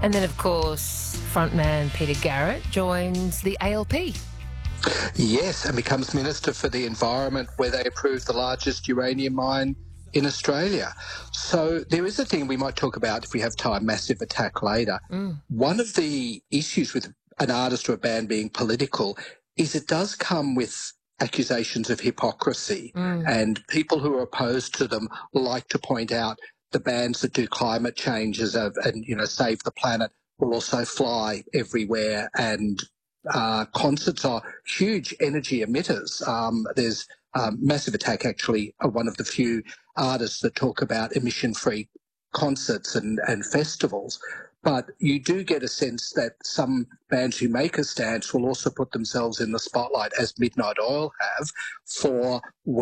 And then, of course, frontman Peter Garrett joins the ALP. Yes, and becomes Minister for the Environment, where they approved the largest uranium mine in Australia. So there is a thing we might talk about if we have time, Massive Attack, later. One of the issues with an artist or a band being political is it does come with accusations of hypocrisy, and people who are opposed to them like to point out the bands that do climate changes and save the planet will also fly everywhere, and concerts are huge energy emitters. There's Massive Attack, actually, are one of the few artists that talk about emission-free concerts and festivals. But you do get a sense that some bands who make a stance will also put themselves in the spotlight, as Midnight Oil have, for,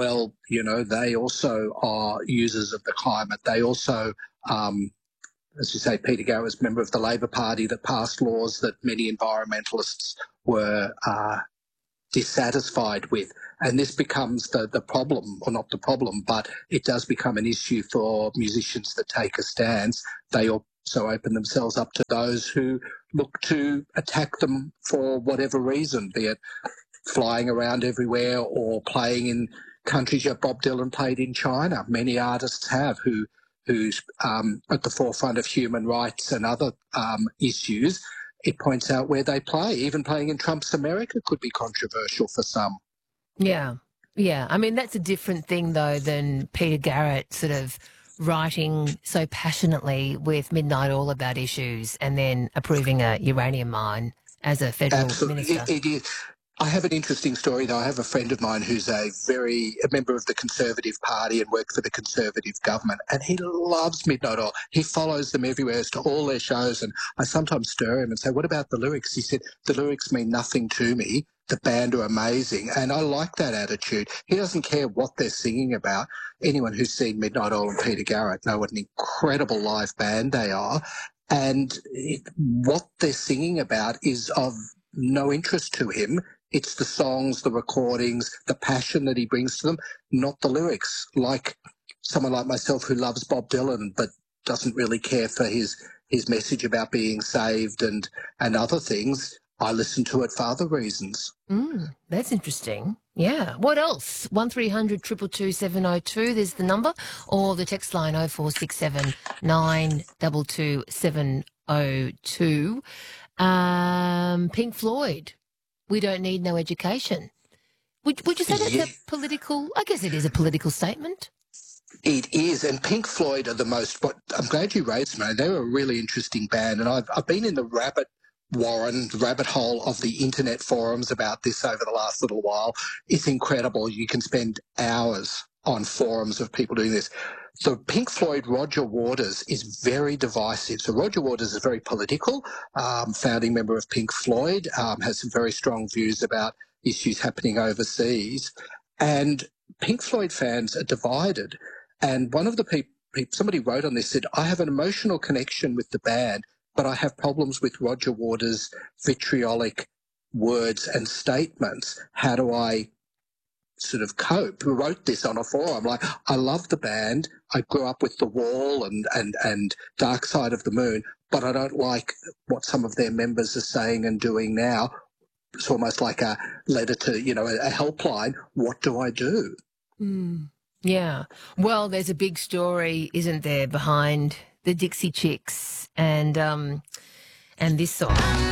they also are users of the climate. They also, as you say, Peter Garrett was a member of the Labor Party that passed laws that many environmentalists were dissatisfied with. And this becomes the problem, or not the problem, but it does become an issue for musicians that take a stance. They also open themselves up to those who look to attack them for whatever reason, be it flying around everywhere or playing in countries. Bob Dylan played in China. Many artists have who's at the forefront of human rights and other issues. It points out where they play. Even playing in Trump's America could be controversial for some. Yeah. I mean, that's a different thing, though, than Peter Garrett sort of writing so passionately with Midnight Oil about issues and then approving a uranium mine as a federal minister. It is. I have an interesting story, though. I have a friend of mine who's a member of the Conservative Party and worked for the Conservative government, and he loves Midnight Oil. He follows them everywhere, as to all their shows, and I sometimes stir him and say, what about the lyrics? He said, the lyrics mean nothing to me. The band are amazing, and I like that attitude. He doesn't care what they're singing about. Anyone who's seen Midnight Oil and Peter Garrett know what an incredible live band they are, and what they're singing about is of no interest to him. It's the songs, the recordings, the passion that he brings to them, not the lyrics. Like someone like myself who loves Bob Dylan but doesn't really care for his message about being saved and other things, I listen to it for other reasons. That's interesting. Yeah. What else? 1300 222 702, there's the number, or the text line 0467 922 702. Pink Floyd, We Don't Need No Education. Would you say that's a political, I guess it is a political statement? It is, and Pink Floyd are the most, but I'm glad you raised them. They're a really interesting band, and I've been in the rabbit hole of the internet forums about this over the last little while. It's incredible. You can spend hours on forums of people doing this. So Pink Floyd, Roger Waters is very divisive. So Roger Waters is very political, founding member of Pink Floyd, has some very strong views about issues happening overseas. And Pink Floyd fans are divided. And one of the people, somebody wrote on this, said, I have an emotional connection with the band, but I have problems with Roger Waters' vitriolic words and statements. How do I sort of cope? Who wrote this on a forum? Like, I love the band. I grew up with The Wall and Dark Side of the Moon, but I don't like what some of their members are saying and doing now. It's almost like a letter to, a helpline. What do I do? Yeah. Well, there's a big story, isn't there, behind the Dixie Chicks and this song.